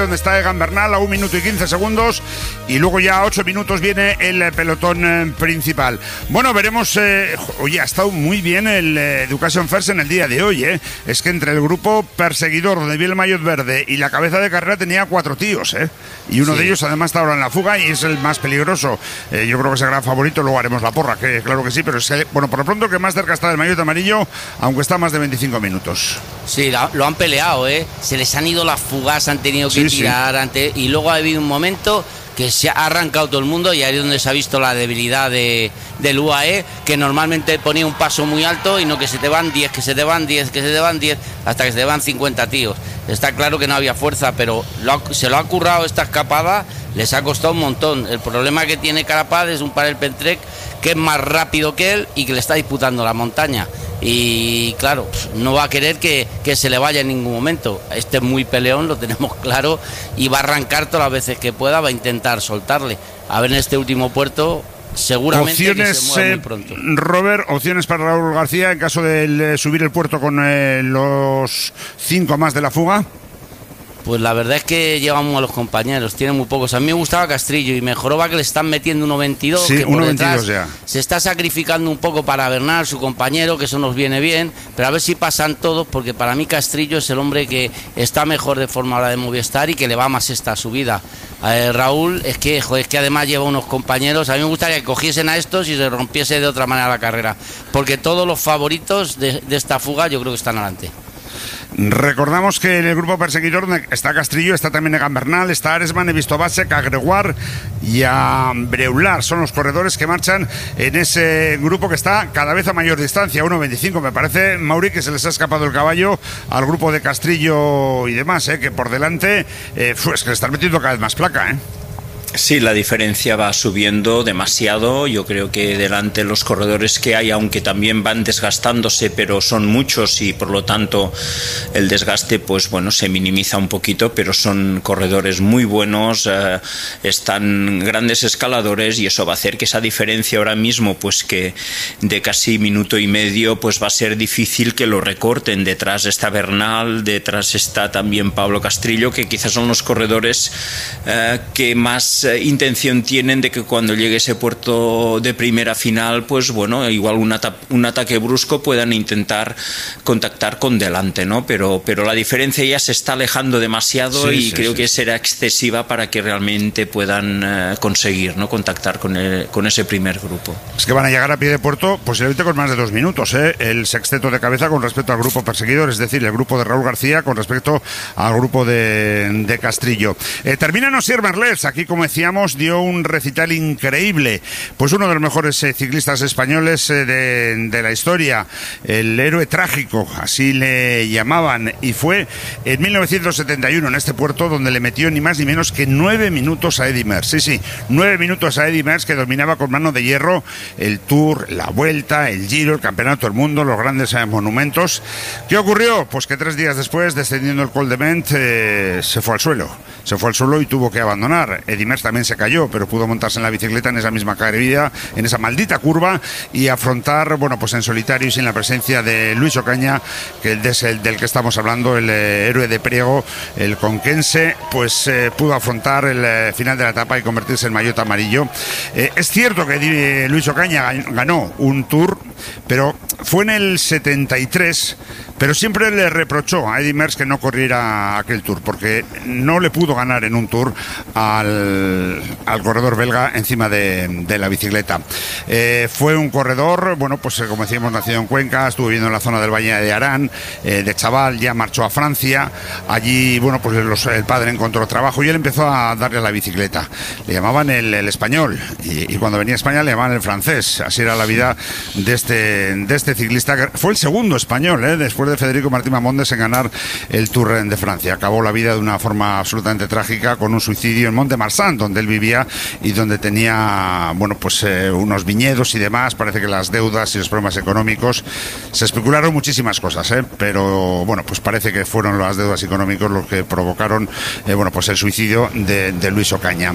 donde está Egan Bernal a 1 minuto y 15 segundos y luego ya a 8 minutos viene el pelotón principal. Bueno, veremos. Oye, ha estado muy bien el Education First en el día de hoy, ¿eh? Es que entre el grupo perseguidor, donde viene el maillot verde, y la cabeza de carrera tenía 4 tíos, ¿eh? Y uno de ellos además está ahora en la fuga y es el más peligroso. Yo creo que es el gran favorito, luego haremos la porra, que claro que sí, pero es que, bueno, por lo pronto que más cerca está del maillot amarillo, aunque está a más de 25 minutos. Sí, lo han peleado, ¿eh? Se les han ido las fugas, han tenido que tirar antes, y luego ha habido un momento que se ha arrancado todo el mundo y ahí es donde se ha visto la debilidad del UAE, que normalmente ponía un paso muy alto y no que se te van 10, que se te van 10, que se te van 10, hasta que se te van 50 tíos. Está claro que no había fuerza, pero se lo ha currado esta escapada, les ha costado un montón. El problema que tiene Carapaz es un Panel Pentrek que es más rápido que él y que le está disputando la montaña. Y claro, no va a querer que se le vaya en ningún momento. Este es muy peleón, lo tenemos claro, y va a arrancar todas las veces que pueda, va a intentar soltarle. A ver en este último puerto, seguramente opciones, que se mueva muy pronto. Robert, opciones para Raúl García en caso de subir el puerto con los 5 más de la fuga. Pues la verdad es que llevan a los compañeros, tienen muy pocos. A mí me gustaba Castrillo y mejoró va que le están metiendo 1.22. Sí, que por 1.22 ya. Se está sacrificando un poco para Bernal, su compañero, que eso nos viene bien, pero a ver si pasan todos, porque para mí Castrillo es el hombre que está mejor de forma a la de Movistar y que le va más esta subida. Raúl, es que además lleva unos compañeros. A mí me gustaría que cogiesen a estos y se rompiese de otra manera la carrera, porque todos los favoritos de esta fuga yo creo que están adelante. Recordamos que en el grupo perseguidor está Castrillo, está también Egan Bernal, está Aresman, he visto Basek, a Gregoire y a Breular. Son los corredores que marchan en ese grupo que está cada vez a mayor distancia, 1.25. Me parece, Mauri, que se les ha escapado el caballo al grupo de Castrillo y demás, que por delante es que le están metiendo cada vez más placa, Sí, la diferencia va subiendo demasiado. Yo creo que delante los corredores que hay, aunque también van desgastándose, pero son muchos y por lo tanto el desgaste, pues bueno, se minimiza un poquito, pero son corredores muy buenos, están grandes escaladores y eso va a hacer que esa diferencia ahora mismo, pues que de casi minuto y medio, pues va a ser difícil que lo recorten. Detrás está Bernal, detrás está también Pablo Castrillo, que quizás son los corredores que más intención tienen de que cuando llegue ese puerto de primera final, pues bueno, igual un ataque brusco puedan intentar contactar con delante, ¿no? Pero la diferencia ya se está alejando demasiado creo que será excesiva para que realmente puedan conseguir, ¿no?, contactar con ese primer grupo. Es que van a llegar a pie de puerto posiblemente con más de 2 minutos, el sexteto de cabeza con respecto al grupo perseguidor, es decir, el grupo de Raúl García con respecto al grupo de Castrillo. Termina Nosier Merlès, aquí como decíamos, dio un recital increíble. Pues uno de los mejores ciclistas españoles de la historia, el héroe trágico, así le llamaban, y fue en 1971 en este puerto donde le metió ni más ni menos que 9 minutos a Eddy Merckx. Sí, 9 minutos a Eddy Merckx, que dominaba con mano de hierro el Tour, la Vuelta, el Giro, el Campeonato del Mundo, los grandes monumentos. ¿Qué ocurrió? Pues que 3 días después, descendiendo el Col de Ment, se fue al suelo y tuvo que abandonar. Eddy Merckx también se cayó, pero pudo montarse en la bicicleta en esa misma caída, en esa maldita curva, y afrontar, bueno, pues en solitario y sin la presencia de Luis Ocaña, que es el del que estamos hablando, el héroe de Priego, el conquense, pues pudo afrontar el final de la etapa y convertirse en maillot amarillo. Es cierto que Luis Ocaña ganó un Tour, pero fue en el 73, pero siempre le reprochó a Eddy Merckx que no corriera aquel Tour, porque no le pudo ganar en un Tour al corredor belga encima de la bicicleta. Fue un corredor, bueno, pues como decíamos, nacido en Cuenca, estuvo viviendo en la zona del Valle de Arán, de chaval ya marchó a Francia. Allí, bueno, pues el padre encontró trabajo y él empezó a darle a la bicicleta. Le llamaban el español, y cuando venía a España le llamaban el francés. Así era la vida de este ciclista, que fue el segundo español, después de Federico Martín Mamondes, en ganar el Tour de Francia. Acabó la vida de una forma absolutamente trágica con un suicidio en Mont-de-Marsan, donde él vivía y donde tenía, bueno, pues unos viñedos y demás. Parece que las deudas y los problemas económicos, se especularon muchísimas cosas, pero bueno, pues parece que fueron las deudas económicas los que provocaron, bueno, pues el suicidio de Luis Ocaña.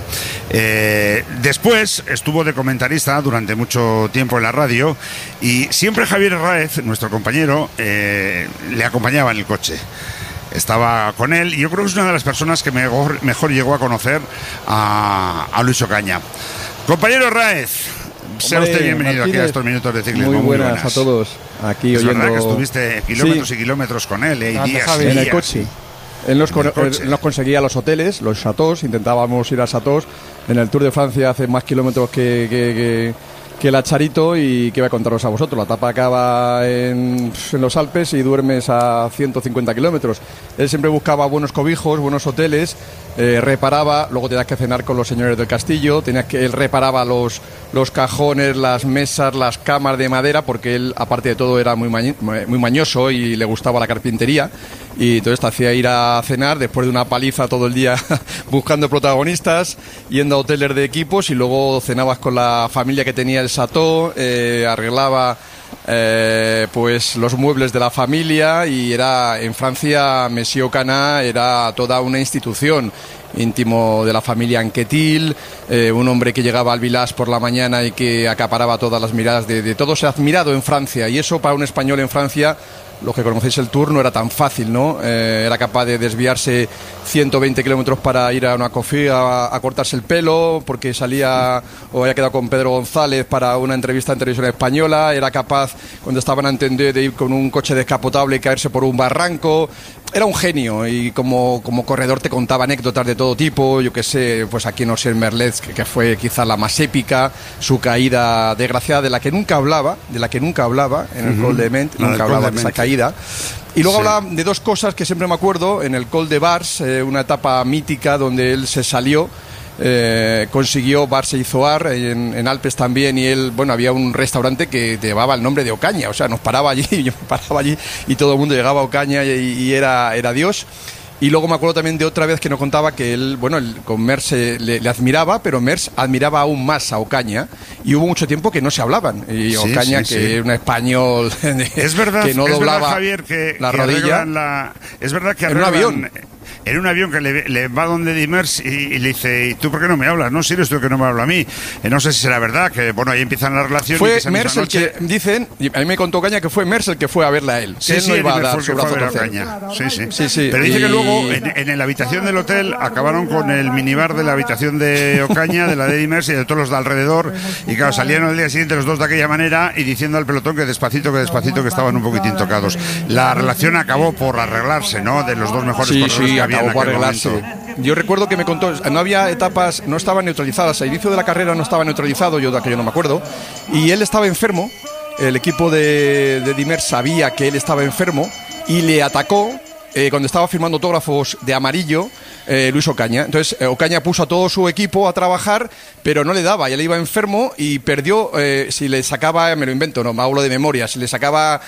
Después estuvo de comentarista durante mucho tiempo en la radio, y siempre Javier Herráez, nuestro compañero, le acompañaba en el coche. estaba con él, y yo creo que es una de las personas que mejor llegó a conocer a Luis Ocaña. Compañero Raez, sea usted bienvenido aquí a estos minutos de ciclismo. Muy buenas a todos. Aquí es oyendo... verdad que estuviste kilómetros y kilómetros con él, y días en el coche. Él nos conseguía los hoteles, los chateaux, intentábamos ir a chateaux. En el Tour de Francia hace más kilómetros que la Charito, y que voy a contaros a vosotros. La etapa acaba en los Alpes y duermes a 150 kilómetros. Él siempre buscaba buenos cobijos, buenos hoteles, reparaba, luego tenías que cenar con los señores del castillo, él reparaba los cajones, las mesas, las camas de madera, porque él, aparte de todo, era muy mañoso y le gustaba la carpintería, y entonces te hacía ir a cenar después de una paliza todo el día buscando protagonistas, yendo a hoteles de equipos, y luego cenabas con la familia que tenía el chateau, arreglaba pues los muebles de la familia, y era en Francia Monsieur Ocaña era toda una institución, íntimo de la familia Anquetil, un hombre que llegaba al Village por la mañana y que acaparaba todas las miradas de todos, admirado en Francia, y eso para un español en Francia, los que conocéis el Tour, no era tan fácil, ¿no? Era capaz de desviarse 120 kilómetros para ir a una coffee a cortarse el pelo, porque salía o había quedado con Pedro González para una entrevista en televisión española. Era capaz, cuando estaban a entender, de ir con un coche descapotable y caerse por un barranco. Era un genio, y como corredor te contaba anécdotas de todo tipo. Yo que sé, pues aquí en Merlez, que fue quizá la más épica, su caída desgraciada, de la que nunca hablaba en el Col de Ment, nunca hablaba de esa caída. Y luego hablaba de dos cosas que siempre me acuerdo: en el Col de Vars, una etapa mítica donde él se salió, consiguió, Barse y Zoar en Alpes también, y él, bueno, había un restaurante que llevaba el nombre de Ocaña, o sea, nos paraba allí, yo me paraba allí y todo el mundo llegaba a Ocaña, y era Dios. Y luego me acuerdo también de otra vez que nos contaba que él, bueno, con Merckx le admiraba, pero Merckx admiraba aún más a Ocaña, y hubo mucho tiempo que no se hablaban, y Ocaña, que es un español es verdad, que no doblaba, verdad, Javier, que la rodilla, es verdad que en un avión. En un avión que le va donde Dimers y le dice: ¿y tú por qué no me hablas? No, si eres tú que no me habla a mí. No sé si será verdad, que bueno, ahí empiezan las relaciones. Fue Merckx el que, dicen, y a mí me contó Ocaña, que fue Merckx el que fue a verla a él. Sí, él no iba a dar su brazo a Ocaña. Sí. Pero dice que luego en la habitación del hotel acabaron con el minibar de la habitación de Ocaña, de la de Dimers y de todos los de alrededor, y claro, salieron al día siguiente los dos de aquella manera y diciendo al pelotón que despacito, que estaban un poquitín tocados. La relación acabó por arreglarse, ¿no? De los dos mejores corredores que había en aquel momento. Yo recuerdo que me contó, no había etapas, no estaban neutralizadas, al inicio de la carrera no estaba neutralizado, yo de aquello no me acuerdo, y él estaba enfermo, el equipo de Dimers sabía que él estaba enfermo y le atacó cuando estaba firmando autógrafos de amarillo Luis Ocaña. Entonces Ocaña puso a todo su equipo a trabajar, pero no le daba, ya le iba enfermo y perdió, si le sacaba, me lo invento, no me hablo de memoria, si le sacaba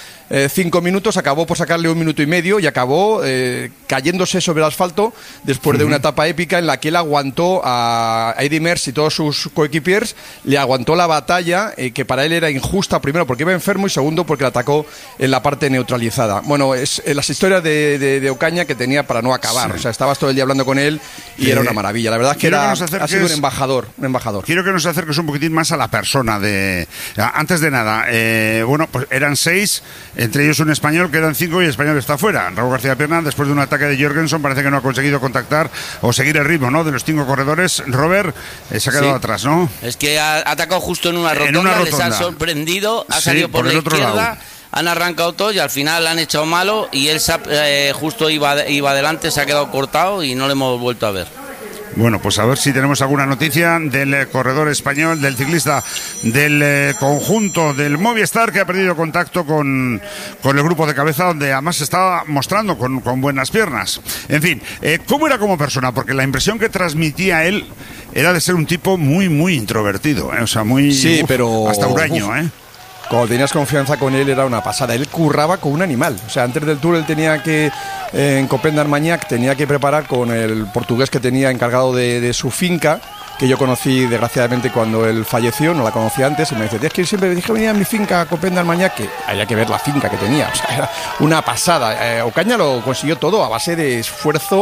5 minutos, acabó por sacarle 1 minuto y medio y acabó cayéndose sobre el asfalto después de una etapa épica en la que él aguantó a Eddy Merckx y todos sus coequipiers, le aguantó la batalla, que para él era injusta, primero porque iba enfermo y segundo porque le atacó en la parte neutralizada. Bueno, es las historias de Ocaña que tenía para no acabar, o sea, estabas todo el día hablando con él y era una maravilla. La verdad es que ha sido un embajador. Quiero que nos acerques un poquitín más a la persona de... Antes de nada, bueno, pues eran 6, entre ellos un español, quedan 5 y el español está fuera. Raúl García Pierna, después de un ataque de Jorgensen, parece que no ha conseguido contactar o seguir el ritmo, ¿no?, de los 5 corredores. Robert se ha quedado atrás, ¿no? Es que ha atacado justo en una rotonda, les han sorprendido, ha salido por la izquierda. Lado. Han arrancado todos y al final han echado malo, y él justo iba adelante, se ha quedado cortado y no le hemos vuelto a ver. Bueno, pues a ver si tenemos alguna noticia del corredor español, del ciclista del conjunto del Movistar, que ha perdido contacto con el grupo de cabeza, donde además se estaba mostrando con buenas piernas. En fin, ¿cómo era como persona? Porque la impresión que transmitía él era de ser un tipo muy, muy introvertido, o sea, muy... Sí, pero... hasta huraño, Cuando tenías confianza con él era una pasada. Él curraba con un animal. O sea, antes del Tour él tenía que, en Copén d'Armagnac, tenía que preparar con el portugués que tenía encargado de su finca, que yo conocí desgraciadamente cuando él falleció, no la conocía antes, y me decía: tienes que ir siempre, dije, venía a mi finca, a Copén d'Armagnac, que había que ver la finca que tenía. O sea, era una pasada. Ocaña lo consiguió todo a base de esfuerzo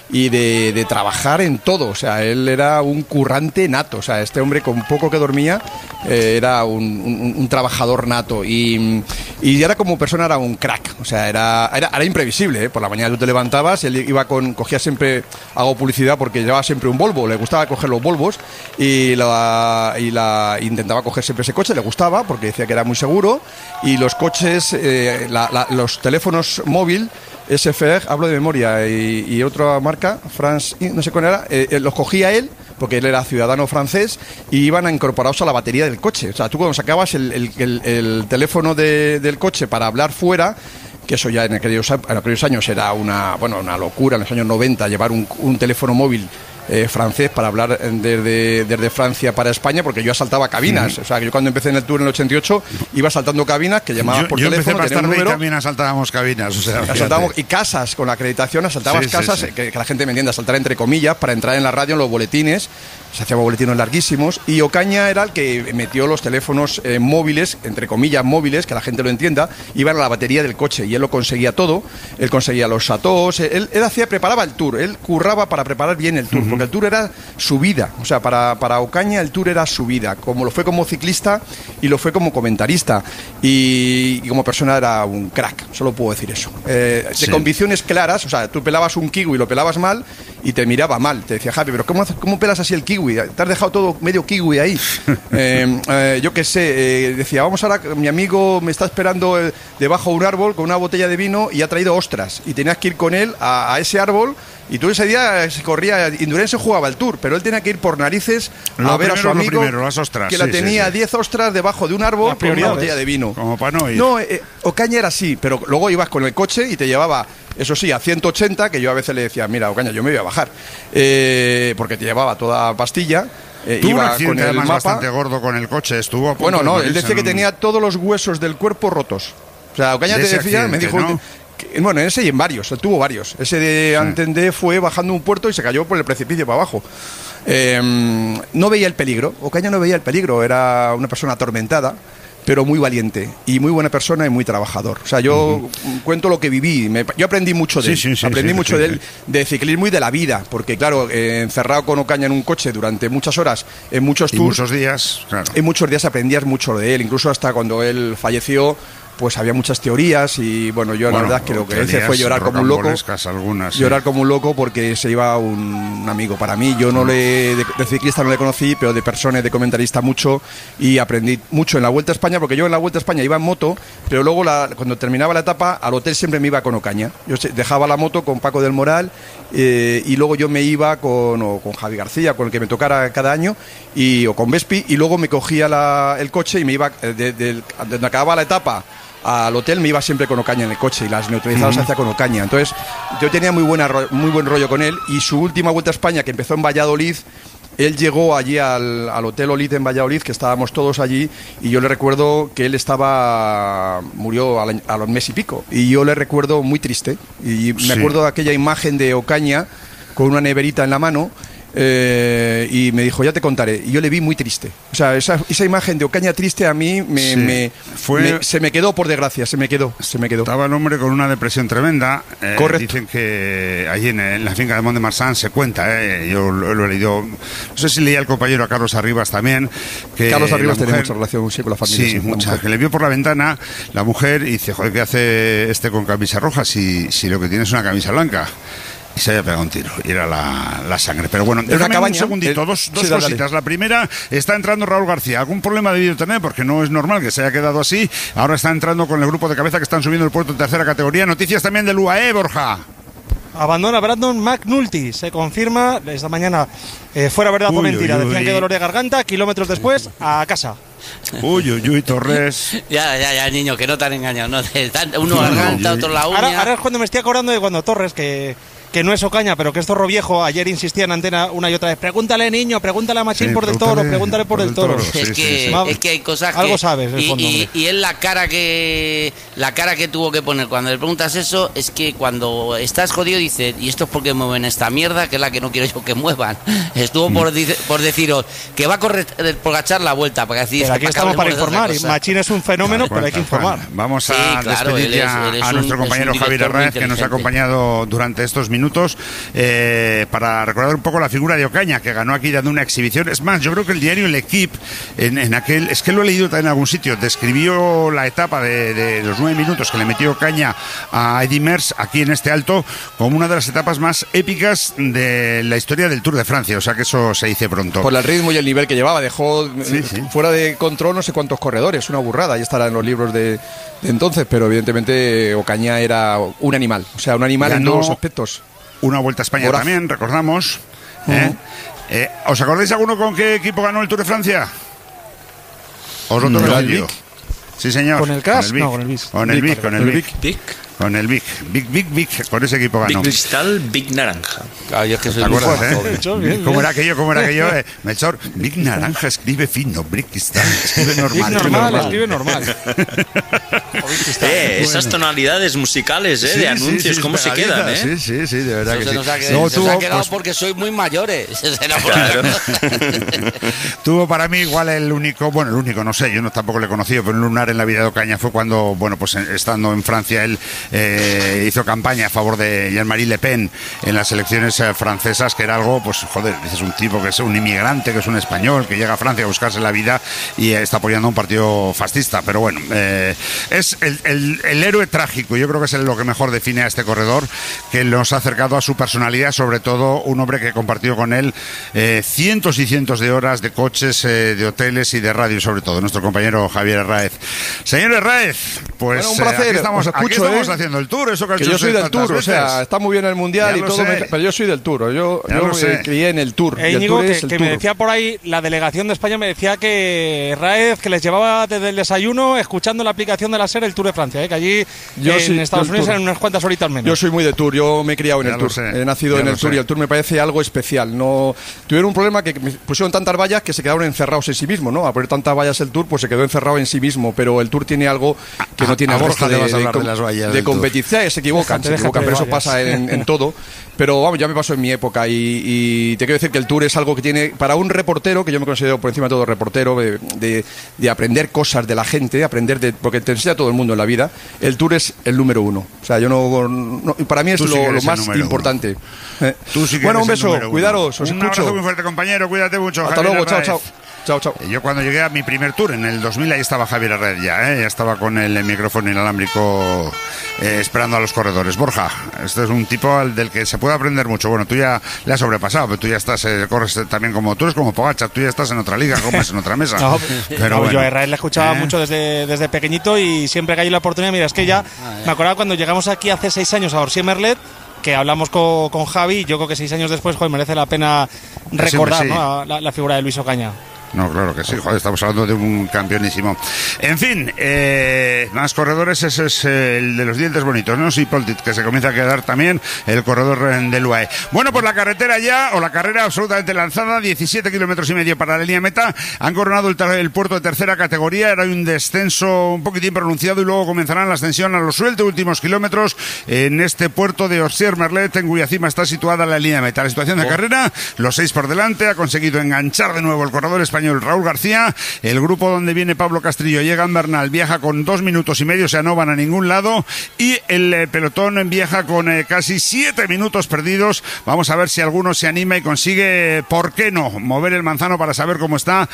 y de trabajar en todo. O sea, él era un currante nato. O sea, este hombre con poco que dormía era un trabajador nato y era como persona, era un crack. O sea, era imprevisible, ¿eh? Por la mañana tú te levantabas, él cogía siempre, hago publicidad porque llevaba siempre un Volvo, le gustaba coger los Volvos y intentaba coger siempre ese coche, le gustaba porque decía que era muy seguro, y los coches, los teléfonos móvil SFR, hablo de memoria, y otra marca, France, no sé cuál era, los cogía él, porque él era ciudadano francés, y iban incorporados a la batería del coche. O sea, tú cuando sacabas el teléfono del coche para hablar fuera, que eso ya en aquellos años era una locura, en los años 90, llevar un teléfono móvil francés para hablar desde Francia para España, porque yo asaltaba cabinas. O sea, que yo cuando empecé en el tour en el 88 iba asaltando cabinas que llamabas por teléfono, tenía un número, y también asaltábamos cabinas. O sea, asaltábamos, y casas, con la acreditación asaltabas casas. Sí. Que la gente me entienda, asaltar entre comillas, para entrar en la radio, en los boletines. Se hacían boletines larguísimos, y Ocaña era el que metió los teléfonos móviles, entre comillas móviles, que la gente lo entienda, iban a la batería del coche, y él lo conseguía todo. Él conseguía los chateaux, él preparaba el tour, él curraba para preparar bien el tour, porque el tour era su vida. O sea, para Ocaña el tour era su vida, como lo fue como ciclista y lo fue como comentarista, y como persona era un crack, solo puedo decir eso. De convicciones claras. O sea, tú pelabas un kiwi y lo pelabas mal y te miraba mal, te decía: Javi, pero ¿cómo pelas así el kiwi? Te has dejado todo medio kiwi ahí. Yo qué sé, decía: vamos ahora, mi amigo me está esperando debajo de un árbol con una botella de vino y ha traído ostras, y tenías que ir con él a ese árbol. Y tú ese día se corría, Indurain jugaba el tour, pero él tenía que ir por narices a ver a su amigo las ostras, que tenía 10 ostras debajo de un árbol con una botella de vino. Como para no ir. No, Ocaña era así, pero luego ibas con el coche y te llevaba, eso sí, a 180, que yo a veces le decía: mira, Ocaña, yo me voy a bajar, porque te llevaba toda pastilla. Tuvo iba un accidente con el además mapa bastante gordo con el coche, estuvo a punto Bueno, no, de él decía que tenía todos los huesos del cuerpo rotos. O sea, Ocaña te decía, me dijo... ¿no? Bueno, en ese y en varios, él tuvo varios. Ese de Antendé fue bajando un puerto y se cayó por el precipicio para abajo. No veía el peligro, Ocaña no veía el peligro, era una persona atormentada, pero muy valiente y muy buena persona y muy trabajador. O sea, yo cuento lo que viví, yo aprendí mucho de él, aprendí mucho de él, de ciclismo y de la vida, porque claro, encerrado con Ocaña en un coche durante muchas horas, en muchos tours, muchos días, claro. En muchos días aprendías mucho de él, incluso hasta cuando él falleció, pues había muchas teorías, y bueno, yo la verdad es que lo que hice fue llorar como un loco. Algunas, llorar como un loco, porque se iba un amigo para mí. Yo de ciclista no le conocí, pero de persona y de comentarista mucho, y aprendí mucho en la Vuelta a España, porque yo en la Vuelta a España iba en moto, pero luego cuando terminaba la etapa, al hotel siempre me iba con Ocaña. Yo dejaba la moto con Paco del Moral, y luego yo me iba con Javi García, con el que me tocara cada año, o con Vespi, y luego me cogía el coche y me iba, donde acababa la etapa al hotel, me iba siempre con Ocaña en el coche, y las neutralizadas se hacía con Ocaña. Entonces yo tenía muy buen rollo con él, y su última Vuelta a España, que empezó en Valladolid, él llegó allí al Hotel Olid en Valladolid, que estábamos todos allí, y yo le recuerdo que él murió a los mes y pico, y yo le recuerdo muy triste, y me acuerdo de aquella imagen de Ocaña con una neverita en la mano, y me dijo: ya te contaré, y yo le vi muy triste. O sea, esa imagen de Ocaña triste a mí se me quedó, por desgracia, se me quedó. Estaba el hombre con una depresión tremenda. Correcto. Dicen que allí en la finca de Mont de Marsan se cuenta, yo lo he leído, no sé si leía el compañero a Carlos Arribas también, que Carlos Arribas tenía mucha relación con la familia. Sí, mucha, que le vio por la ventana la mujer y dice: joder, ¿qué hace este con camisa roja si lo que tiene es una camisa blanca? Y se había pegado un tiro, y era la sangre. Pero bueno, déjame un segundito, dos cositas. Dale. La primera, está entrando Raúl García. ¿Algún problema debido tener? Porque no es normal que se haya quedado así. Ahora está entrando con el grupo de cabeza, que están subiendo el puerto en tercera categoría. Noticias también del UAE, Borja. Abandona Brandon McNulty, se confirma esta mañana, fuera verdad o mentira. Decían que dolor de garganta, kilómetros después, a casa. Uy, Torres. Ya, niño, que no te han engañado. No, uno garganta, otro la uña. Ahora es cuando me estoy acordando de cuando Torres, que no es Ocaña, pero que es Zorro Viejo, ayer insistía en antena una y otra vez: pregúntale, niño, pregúntale a Machín por del Toro, pregúntale por el Toro. Es que hay cosas algo que... sabes, y él la cara que tuvo que poner cuando le preguntas eso, es que cuando estás jodido dice: ¿y esto es porque mueven esta mierda, que es la que no quiero yo que muevan? Estuvo por deciros que va a correr por gachar la vuelta, para decir, pero aquí estamos para informar, y Machín es un fenómeno, pero hay que informar. Vamos a despedir a nuestro compañero Javier Herráez, que nos ha acompañado durante estos minutos. minutos, para recordar un poco la figura de Ocaña, que ganó aquí dando una exhibición. Es más, yo creo que el diario L'Equipe, en aquel, es que lo he leído también en algún sitio, describió la etapa de los 9 minutos que le metió Ocaña a Eddy Merckx aquí en este Alto como una de las etapas más épicas de la historia del Tour de Francia, o sea que eso se dice pronto. Por el ritmo y el nivel que llevaba, dejó fuera de control no sé cuántos corredores, una burrada, ya estará en los libros de entonces, pero evidentemente Ocaña era un animal, o sea, un animal en todos los aspectos. Una Vuelta a España también, recordamos. ¿Os acordáis alguno con qué equipo ganó el Tour de Francia? ¿Os lo toco el vídeo? Sí, señor. ¿Con el CAS? No, con el BIC. Con el BIC, con el BIC. Con el Big, con ese equipo ganó. Big Cristal, Big Naranja. Claro, yo es que soy ¿Te muy acuerdas, joven. ¿Cómo era aquello? Melchor, Big Naranja escribe fino, Big Cristal escribe normal. Escribe normal. Esas tonalidades musicales, de anuncios, cómo se quedan, Sí, de verdad que sí. Nos ha quedado porque soy muy mayores. Claro. Tuvo para mí igual el único, no sé, yo tampoco le he conocido, pero un lunar en la vida de Ocaña fue cuando, pues estando en Francia, él hizo campaña a favor de Jean-Marie Le Pen en las elecciones francesas, que era algo, pues joder, dices, un tipo que es un inmigrante, que es un español, que llega a Francia a buscarse la vida y está apoyando a un partido fascista, pero bueno, es el héroe trágico, yo creo que es lo que mejor define a este corredor, que nos ha acercado a su personalidad, sobre todo un hombre que compartió con él cientos y cientos de horas de coches, de hoteles y de radio, sobre todo, nuestro compañero Javier Herráez. Señor Herráez, pues un placer, aquí estamos haciendo el Tour, eso que yo soy del Tour, o sea, está muy bien el Mundial y todo, pero yo soy del Tour, yo me crié en el Tour. Íñigo, que me decía por ahí, la delegación de España me decía que Herráez, que les llevaba desde el desayuno escuchando la aplicación de la SER el Tour de Francia, que allí en Estados Unidos eran unas cuantas horitas menos. Yo soy muy de Tour, yo me he criado en el Tour, he nacido en el Tour y el Tour me parece algo especial. No tuvieron un problema que pusieron tantas vallas que se quedaron encerrados en sí mismo, ¿no? A poner tantas vallas el Tour, pues se quedó encerrado en sí mismo, pero el Tour tiene algo que no tiene el resto de competición. Se equivocan, pero eso pasa en todo. Pero vamos, ya me pasó en mi época y te quiero decir que el Tour es algo que tiene, para un reportero, que yo me considero por encima de todo reportero, de aprender cosas de la gente, porque te enseña todo el mundo en la vida, el Tour es el número uno. O sea, para mí es lo más importante. Bueno, un beso, cuidaros, os escucho. Un abrazo muy fuerte, compañero, cuídate mucho. Hasta luego, chao. Yo cuando llegué a mi primer Tour en el 2000, ahí estaba Javier Herráez ya estaba con el micrófono inalámbrico esperando a los corredores. Borja, este es un tipo del que se puede aprender mucho. Bueno, tú ya le has sobrepasado, pero tú ya estás, corres también tú eres como Pogačar, tú ya estás en otra liga, comes en otra mesa. Pero bueno, yo a Herráez le escuchaba mucho desde pequeñito y siempre que hay la oportunidad, mira, es que ya me acordaba cuando llegamos aquí hace 6 años a Orsier-Merlet, que hablamos con Javi, y yo creo que 6 años después, merece la pena recordar, ¿no? la figura de Luis Ocaña. No, claro que sí, joder, estamos hablando de un campeonísimo. En fin, más corredores, ese es el de los dientes bonitos, ¿no? Sí, Poltit, que se comienza a quedar también el corredor del UAE. Bueno, pues la carretera ya, o la carrera absolutamente lanzada, 17 kilómetros y medio para la línea meta. Han coronado el puerto de tercera categoría, era un descenso un poquitín pronunciado y luego comenzarán la ascensión a los últimos kilómetros en este puerto de Orsier-Merlet, en cuya cima está situada la línea meta. La situación de carrera, los 6 por delante, ha conseguido enganchar de nuevo el corredor español Raúl García. El grupo donde viene Pablo Castrillo y Egan Bernal viaja con 2 minutos y medio, o sea, no van a ningún lado, y el pelotón viaja con casi 7 minutos perdidos. Vamos a ver si alguno se anima y consigue, ¿por qué no?, mover el manzano para saber cómo está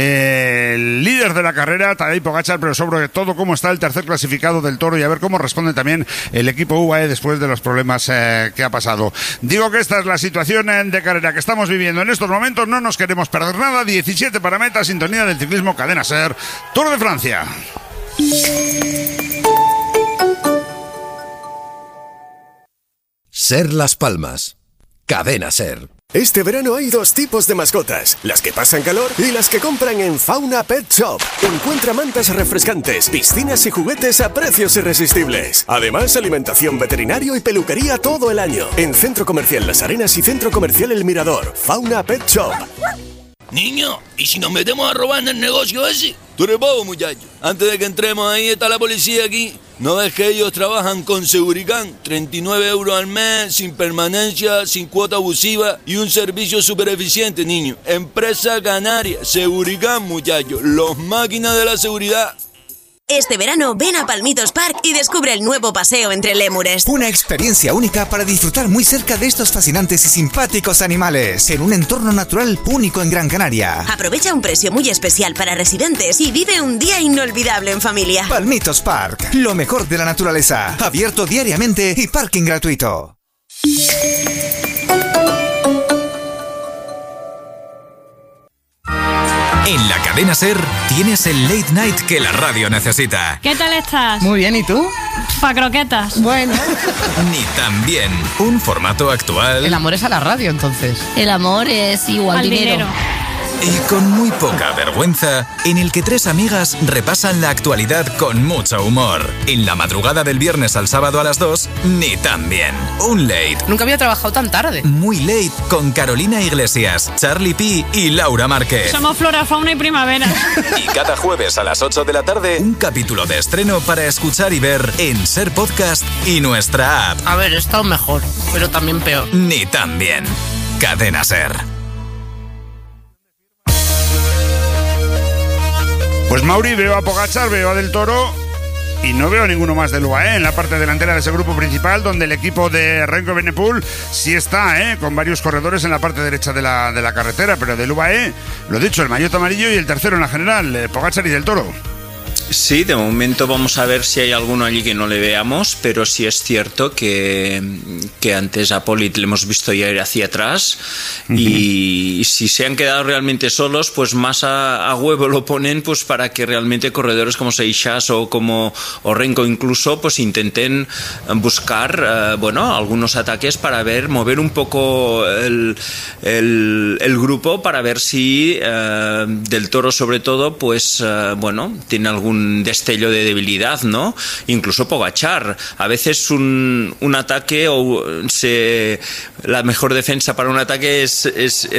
el líder de la carrera, Tadej Pogačar, pero sobre todo cómo está el tercer clasificado del Toro, y a ver cómo responde también el equipo UAE después de los problemas que ha pasado. Digo que esta es la situación de carrera que estamos viviendo en estos momentos. No nos queremos perder nada. 17 para meta, sintonía del ciclismo, Cadena SER, Tour de Francia. SER Las Palmas, Cadena SER. Este verano hay 2 tipos de mascotas, las que pasan calor y las que compran en Fauna Pet Shop. Encuentra mantas refrescantes, piscinas y juguetes a precios irresistibles. Además, alimentación, veterinario y peluquería todo el año. En Centro Comercial Las Arenas y Centro Comercial El Mirador. Fauna Pet Shop. Niño, ¿y si nos metemos a robar en el negocio ese? Tú eres bobo, muchacho. Antes de que entremos ahí está la policía aquí. ¿No ves que ellos trabajan con Seguricán? 39 € al mes, sin permanencia, sin cuota abusiva y un servicio súper eficiente, niño. Empresa canaria, Seguricán, muchacho. Los máquinas de la seguridad. Este verano ven a Palmitos Park y descubre el nuevo paseo entre lémures. Una experiencia única para disfrutar muy cerca de estos fascinantes y simpáticos animales, en un entorno natural único en Gran Canaria. Aprovecha un precio muy especial para residentes y vive un día inolvidable en familia. Palmitos Park, lo mejor de la naturaleza, abierto diariamente y parking gratuito. En la cadena SER tienes el late night que la radio necesita. ¿Qué tal estás? Muy bien, ¿y tú? Pa' croquetas. Bueno. Ni tan bien. Un formato actual. El amor es a la radio, entonces. El amor es igual dinero. Y con muy poca vergüenza, en el que tres amigas repasan la actualidad con mucho humor. En la madrugada del viernes al sábado a las 2, ni tan bien. Un late. Nunca había trabajado tan tarde. Muy late con Carolina Iglesias, Charlie P y Laura Márquez. Somos flora, fauna y primavera. Y cada jueves a las 8 de la tarde, un capítulo de estreno para escuchar y ver en SER Podcast y nuestra app. A ver, he estado mejor, pero también peor. Ni tan bien. Cadena SER. Pues Mauri, veo a Pogačar, veo a Del Toro y no veo a ninguno más del UAE en la parte delantera de ese grupo principal, donde el equipo de Remco Evenepoel sí está, con varios corredores en la parte derecha de la carretera, pero del UAE, lo dicho, el maillot amarillo y el tercero en la general, Pogačar y Del Toro. Sí, de momento vamos a ver si hay alguno allí que no le veamos, pero sí es cierto que antes a Polit le hemos visto ya ir hacia atrás y si se han quedado realmente solos, pues más a huevo lo ponen pues para que realmente corredores como Seixas o Renko incluso pues intenten buscar algunos ataques para mover un poco el grupo para ver si Del Toro sobre todo pues tiene algún destello de debilidad, ¿no? Incluso Pogačar. A veces un ataque la mejor defensa para un ataque es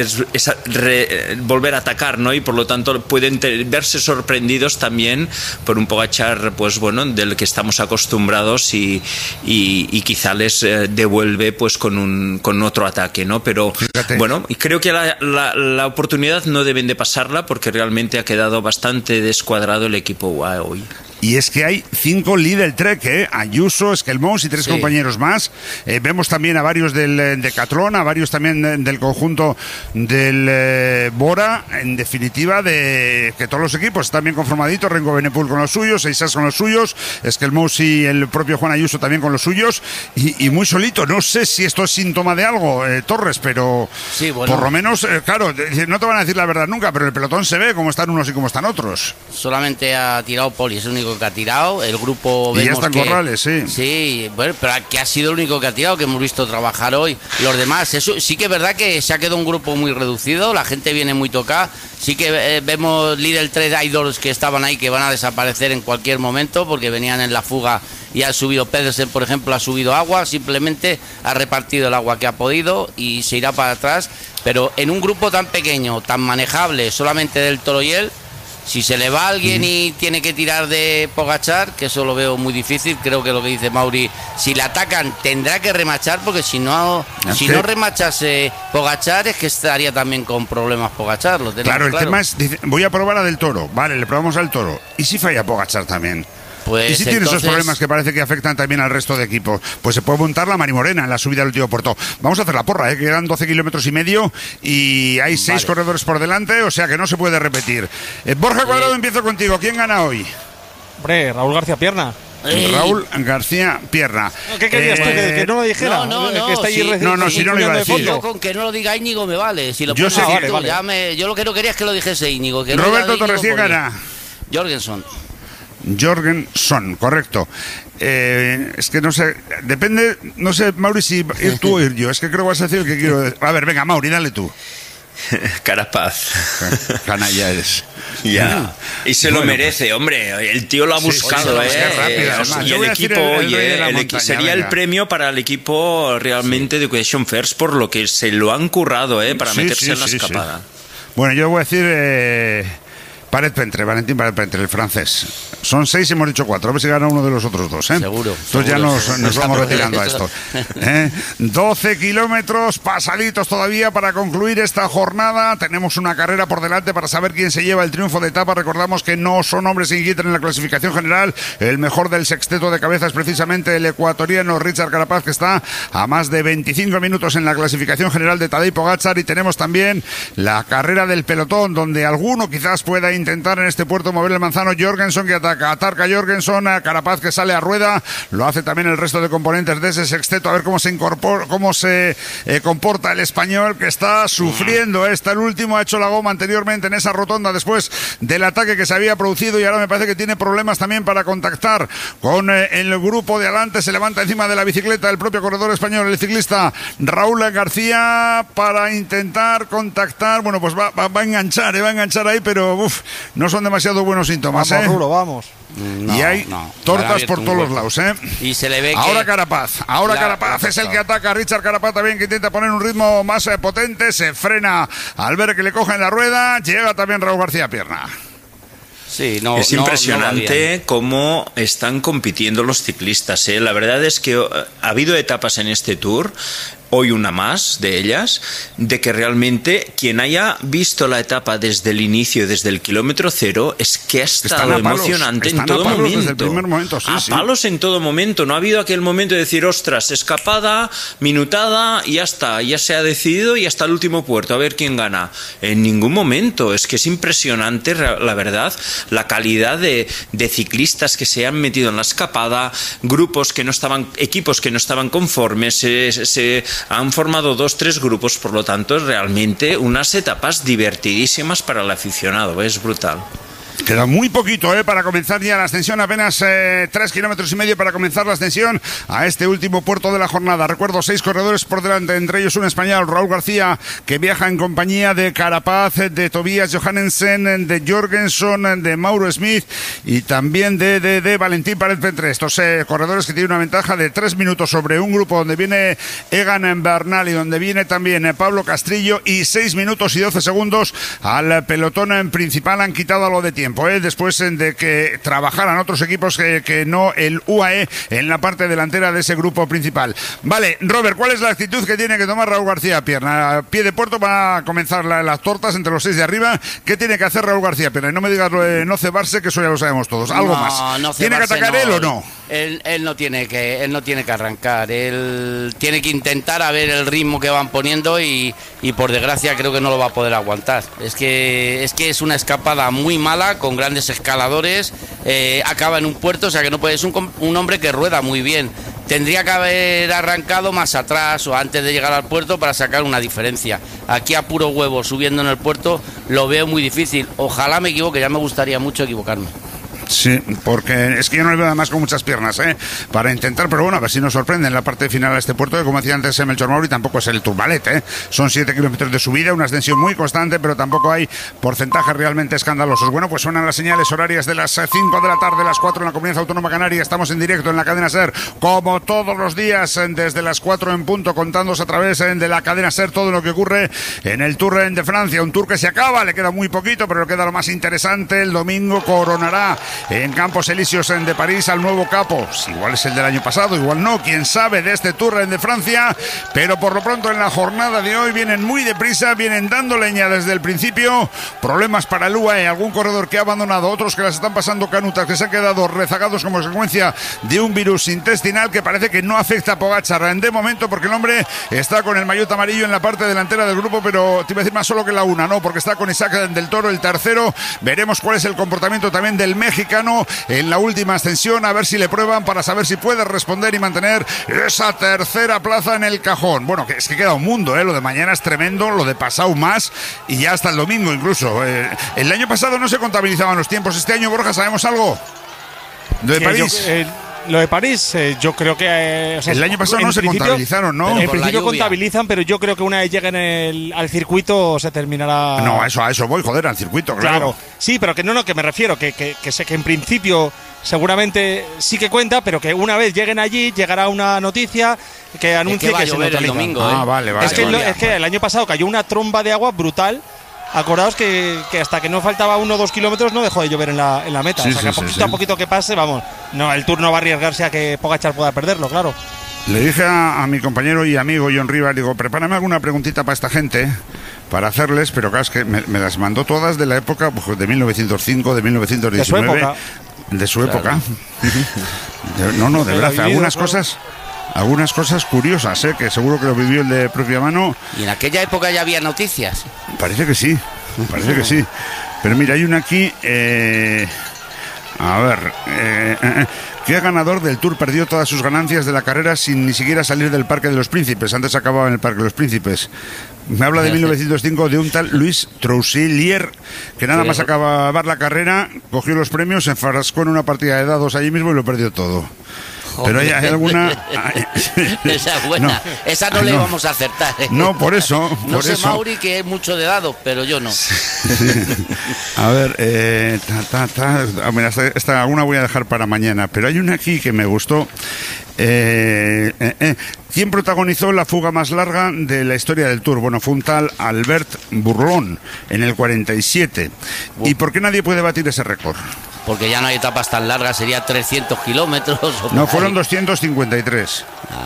volver a atacar, ¿no? Y por lo tanto pueden verse sorprendidos también por un Pogačar, del que estamos acostumbrados y quizá les devuelve pues con otro ataque, ¿no? Pero fíjate. Creo que la oportunidad no deben de pasarla porque realmente ha quedado bastante descuadrado el equipo UAE hoy. Y es que hay 5 Lidl Trek, Ayuso, Skelmons y 3 compañeros más. Vemos también a varios del Decathlon, a varios también del conjunto del Bora. En definitiva, de que todos los equipos están bien conformaditos. Remco Evenepoel con los suyos, Seixas con los suyos, Skelmons y el propio Juan Ayuso también con los suyos. Y muy solito. No sé si esto es síntoma de algo, Torres, pero sí, por lo menos, claro, no te van a decir la verdad nunca, pero el pelotón se ve cómo están unos y cómo están otros. Solamente ha tirado Poli, es el único que ha tirado, el grupo vemos y ya están Corrales, sí. Sí, bueno, pero que ha sido el único que ha tirado, que hemos visto trabajar hoy. Los demás, eso sí que es verdad que se ha quedado un grupo muy reducido, la gente viene muy tocada, sí que vemos Lidl 3 idols que estaban ahí, que van a desaparecer en cualquier momento, porque venían en la fuga y ha subido Pedersen, por ejemplo, ha subido agua, simplemente ha repartido el agua que ha podido y se irá para atrás, pero en un grupo tan pequeño, tan manejable, solamente Del Toro y él, si se le va a alguien y tiene que tirar de Pogačar, que eso lo veo muy difícil, creo que lo que dice Mauri, si le atacan tendrá que remachar, porque si no remachase Pogačar es que estaría también con problemas Pogačar. Claro, el tema es, voy a probar a Del Toro, vale, le probamos al Toro, ¿y si falla Pogačar también? Pues y si tiene esos problemas que parece que afectan también al resto de equipos, pues se puede montar la Marimorena en la subida del último puerto. Vamos a hacer la porra, que quedan 12 kilómetros y medio y hay 6 corredores por delante, o sea que no se puede repetir. Borja Cuadrado, empiezo contigo. ¿Quién gana hoy? Hombre, Raúl García Pierna. Raúl García Pierna. ¿Qué querías tú? ¿Que no lo dijera? Si no lo iba a decir. Yo con que no lo diga Íñigo me vale. Si lo yo sé tú, vale. Yo lo que no quería es que lo dijese Íñigo. Que Roberto Torres, ¿quién gana? Jorgenson, correcto. Es que no sé, depende, no sé, Mauri, si ir tú o ir yo. Es que creo que vas a decir el que quiero decir. A ver, venga, Mauri, dale tú. Carapaz. Canalla eres. Ya. Y se lo merece, hombre. El tío lo ha buscado, y el equipo, sería el premio para el equipo realmente de Education First por lo que se lo han currado, para meterse en la escapada. Bueno, yo voy a decir Valentín Paret-Pentre, el francés. Son 6 y hemos dicho 4. A ver si gana uno de los otros dos, ¿eh? Seguro. Entonces ya nos vamos retirando a esto. 12 kilómetros pasaditos todavía para concluir esta jornada. Tenemos una carrera por delante para saber quién se lleva el triunfo de etapa. Recordamos que no son hombres sin guitarra en la clasificación general. El mejor del sexteto de cabeza es precisamente el ecuatoriano Richard Carapaz, que está a más de 25 minutos en la clasificación general de Tadej Pogačar. Y tenemos también la carrera del pelotón, donde alguno quizás pueda intentar en este puerto mover el manzano. Jorgensen que ataca Jorgensen, a Carapaz que sale a rueda, lo hace también el resto de componentes de ese sexteto. A ver cómo se comporta el español, que está sufriendo. Está el último, ha hecho la goma anteriormente en esa rotonda después del ataque que se había producido, y ahora me parece que tiene problemas también para contactar con el grupo de adelante. Se levanta encima de la bicicleta el propio corredor español, el ciclista Raúl García, para intentar contactar. Bueno, pues va a enganchar ahí, pero no son demasiado buenos síntomas. Vamos, Rulo, vamos. Y hay tortas por todos los lados, ¿eh? Y se le ve ahora Carapaz, Carapaz es el que ataca. Richard Carapaz también, que intenta poner un ritmo más potente, se frena al ver que le cogen la rueda. Llega también Raúl García a pierna. Sí, es impresionante cómo están compitiendo los ciclistas, ¿eh? La verdad es que ha habido etapas en este Tour, hoy una más de ellas, de que realmente quien haya visto la etapa desde el inicio, desde el kilómetro cero, es que ha estado emocionante en todo momento. Desde el primer momento, palos en todo momento. No ha habido aquel momento de decir, ostras, escapada, minutada, y ya está, ya se ha decidido y hasta el último puerto, a ver quién gana. En ningún momento. Es que es impresionante, la verdad, la calidad de ciclistas que se han metido en la escapada, equipos que no estaban conformes, se han formado 2-3 grupos, por lo tanto es realmente unas etapas divertidísimas para el aficionado, es brutal. Queda muy poquito para comenzar ya la ascensión, apenas 3 kilómetros y medio para comenzar la ascensión a este último puerto de la jornada. Recuerdo, 6 corredores por delante, entre ellos un español, Raúl García, que viaja en compañía de Carapaz, de Tobias Johannesen, de Jorgensen, de Mauro Smith y también de Valentín Paret-Pentre. Estos corredores que tienen una ventaja de 3 minutos sobre un grupo donde viene Egan Bernal y donde viene también Pablo Castrillo, y 6 minutos y 12 segundos al pelotón principal. Han quitado algo de tiempo después de que trabajaran otros equipos que no el UAE en la parte delantera de ese grupo principal. Vale, Robert, ¿cuál es la actitud que tiene que tomar Raúl García Pierna? A pie de puerto va a comenzar las tortas entre los 6 de arriba. ¿Qué tiene que hacer Raúl García Pierna? Y no me digas lo de no cebarse, que eso ya lo sabemos todos. Algo más. No ¿Tiene que atacar él o no? Él no tiene que arrancar. Él tiene que intentar a ver el ritmo que van poniendo y por desgracia creo que no lo va a poder aguantar. Es que es una escapada muy mala, con grandes escaladores, acaba en un puerto, o sea que no puede, es un hombre que rueda muy bien. Tendría que haber arrancado más atrás o antes de llegar al puerto para sacar una diferencia. Aquí a puro huevo, subiendo en el puerto, lo veo muy difícil. Ojalá me equivoque, ya me gustaría mucho equivocarme. Sí, porque es que yo no le veo además con muchas piernas para intentar, pero bueno, a ver si nos sorprende en la parte final a este puerto, que como decía antes Melchor Mauri, tampoco es el Tourmalet, son 7 kilómetros de subida, una ascensión muy constante, pero tampoco hay porcentajes realmente escandalosos. Bueno, pues suenan las señales horarias de las 5 de la tarde, las 4 en la Comunidad Autónoma Canaria. Estamos en directo en la cadena SER, como todos los días, desde las 4 en punto, contándoos a través de la cadena SER todo lo que ocurre en el Tour de Francia, un Tour que se acaba, le queda muy poquito, pero le queda lo más interesante. El domingo coronará en Campos Elíseos de París al nuevo capo. Igual es el del año pasado, igual no, quién sabe, de este Tour de Francia, pero por lo pronto en la jornada de hoy vienen muy deprisa, vienen dando leña desde el principio. Problemas para el UAE, algún corredor que ha abandonado, otros que las están pasando canutas, que se han quedado rezagados como consecuencia de un virus intestinal que parece que no afecta a Pogačar de momento, porque el hombre está con el maillot amarillo en la parte delantera del grupo, pero te iba a decir más solo que la una, no, porque está con Isaac del Toro, el tercero. Veremos cuál es el comportamiento también del mexicano en la última ascensión, a ver si le prueban para saber si puede responder y mantener esa tercera plaza en el cajón. Bueno, que es que queda un mundo, lo de mañana es tremendo, lo de pasado más, y ya hasta el domingo incluso. El año pasado no se contabilizaban los tiempos, este año, Borja, ¿sabemos algo de París? Lo de París, yo creo que... el año pasado no se contabilizaron, ¿no? En principio contabilizan, pero yo creo que una vez lleguen al circuito se terminará... No, a eso voy, joder, al circuito, claro. Sí, pero que no, que me refiero, que sé que en principio seguramente sí que cuenta, pero que una vez lleguen allí llegará una noticia que anuncie que se neutraliza. El domingo, vale. Es que el año pasado cayó una tromba de agua brutal acordaos que hasta que no faltaba 1 o 2 kilómetros no dejó de llover en la meta. Sí, o sea, que a poquito que pase, vamos, no, el Tour no va a arriesgarse a que Pogačar pueda perderlo, claro. Le dije a mi compañero y amigo John Rivas, digo, prepárame alguna preguntita para esta gente, para hacerles, pero claro, es que me las mandó todas de la época pues, de 1905, de 1919. De su época. No, de verdad, algunas cosas curiosas, que seguro que lo vivió el de propia mano. ¿Y en aquella época ya había noticias? Parece que sí. Pero mira, hay una aquí... A ver, ¿qué ganador del Tour perdió todas sus ganancias de la carrera sin ni siquiera salir del Parque de los Príncipes? Antes acababa en el Parque de los Príncipes. Me habla de 1905 de un tal Luis Trousselier, que nada más acabar la carrera, cogió los premios, se enfrascó en una partida de dados allí mismo y lo perdió todo. Pero hay alguna... Esa es buena. No, esa no le íbamos a acertar. No, por eso. No sé, Mauri, que es mucho de dados, pero yo no. A ver, esta alguna voy a dejar para mañana, pero hay una aquí que me gustó. ¿Quién protagonizó la fuga más larga de la historia del Tour? Bueno, fue un tal Albert Bourlon en el 47. ¿Y por qué nadie puede batir ese récord? Porque ya no hay etapas tan largas, sería 300 kilómetros. No, fueron 253.